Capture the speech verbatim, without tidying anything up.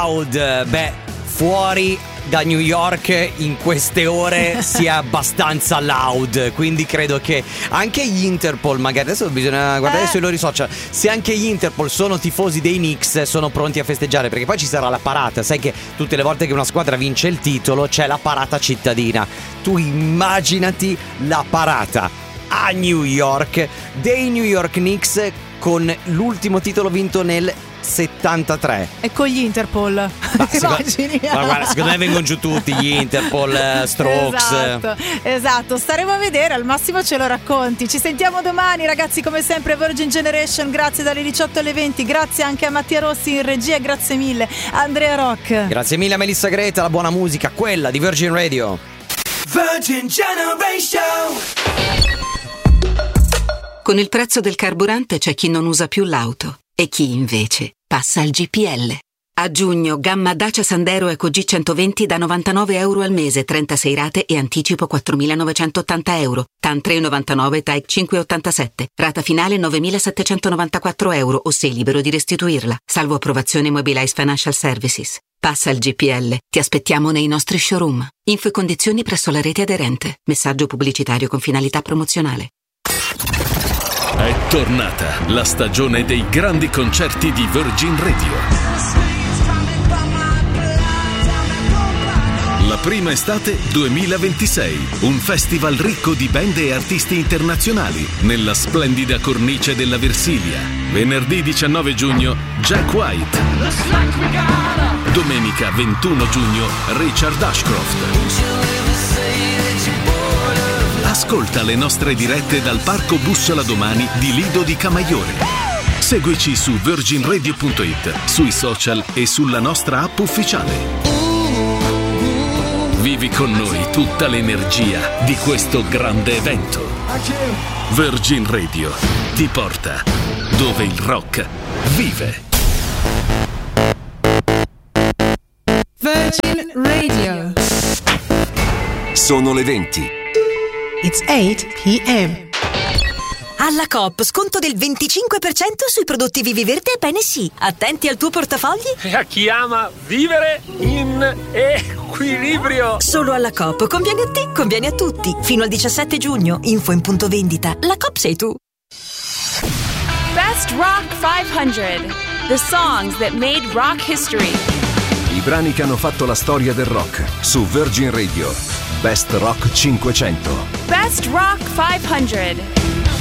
Loud, beh, fuori da New York in queste ore sia abbastanza loud, quindi credo che anche gli Interpol, magari adesso bisogna guardare eh. sui loro social, se anche gli Interpol sono tifosi dei Knicks, sono pronti a festeggiare, perché poi ci sarà la parata. Sai che tutte le volte che una squadra vince il titolo c'è la parata cittadina. Tu immaginati la parata a New York dei New York Knicks con l'ultimo titolo vinto nel settantatré e con gli Interpol. Ma secondo, ma guarda, secondo me vengono giù tutti gli Interpol, uh, Strokes. Esatto, esatto, staremo a vedere, al massimo ce lo racconti. Ci sentiamo domani ragazzi, come sempre Virgin Generation, grazie dalle diciotto alle venti, grazie anche a Mattia Rossi in regia, grazie mille a Andrea Rock. Grazie mille a Melissa Greta, la buona musica, quella di Virgin Radio. Virgin Generation. Con il prezzo del carburante c'è chi non usa più l'auto e chi invece passa al G P L. A giugno gamma Dacia Sandero Eco G centoventi da novantanove euro al mese, trentasei rate e anticipo quattromilanovecentottanta euro. T A N tre virgola novantanove, T A E cinque virgola ottantasette. Rata finale novemilasettecentonovantaquattro euro o sei libero di restituirla. Salvo approvazione Mobilize Financial Services. Passa al G P L. Ti aspettiamo nei nostri showroom. Info e condizioni presso la rete aderente. Messaggio pubblicitario con finalità promozionale. È tornata la stagione dei grandi concerti di Virgin Radio. La prima estate duemilaventisei, un festival ricco di band e artisti internazionali nella splendida cornice della Versilia. Venerdì diciannove giugno Jack White. Domenica ventuno giugno Richard Ashcroft. Ascolta le nostre dirette dal Parco Bussola Domani di Lido di Camaiore. Seguici su virgin radio punto it, sui social e sulla nostra app ufficiale. Vivi con noi tutta l'energia di questo grande evento. Virgin Radio ti porta dove il rock vive. Virgin Radio. Sono le venti. It's eight p.m. Alla Coop, sconto del venticinque per cento sui prodotti Viviverde e P-N-C. Attenti al tuo portafogli. E a chi ama vivere in equilibrio. Solo alla Coop. Conviene a te, conviene a tutti. Fino al diciassette giugno. Info in punto vendita. La Coop sei tu. Best Rock cinquecento. The songs that made rock history. I brani che hanno fatto la storia del rock. Su Virgin Radio. Best Rock cinquecento. Best Rock cinquecento.